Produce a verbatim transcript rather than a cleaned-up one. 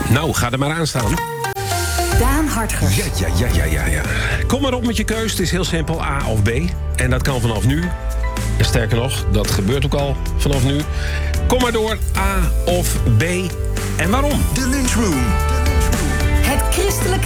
Nou, ga er maar aan staan. Daan Hartgers. Ja, ja, ja, ja, ja, ja. Kom maar op met je keus. Het is heel simpel, A of B. En dat kan vanaf nu. En sterker nog, dat gebeurt ook al vanaf nu. Kom maar door, A of B. En waarom? De Lunchroom. Het christelijke